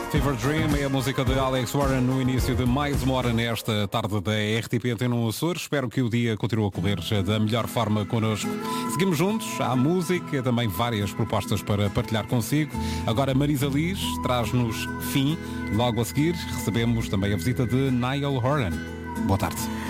Fever Dream é a música de Alex Warren no início de mais uma hora nesta tarde da RTP Antena Açores. Espero que o dia continue a correr da melhor forma connosco. Seguimos juntos, há música, também várias propostas para partilhar consigo. Agora Marisa Liz traz-nos Fim. Logo a seguir recebemos também a visita de Niall Horan. Boa tarde.